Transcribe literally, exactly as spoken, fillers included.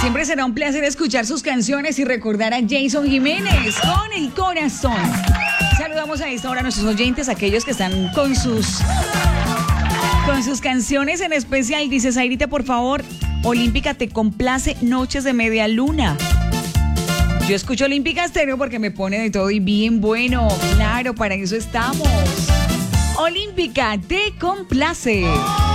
Siempre será un placer escuchar sus canciones y recordar a Jason Jiménez con el corazón. Saludamos a esta hora a nuestros oyentes, aquellos que están con sus, con sus canciones en especial. Dice Zairita, por favor, Olímpica te complace Noches de Media Luna. Yo escucho Olímpica Estéreo porque me pone de todo y bien bueno. Claro, para eso estamos. Olímpica te complace.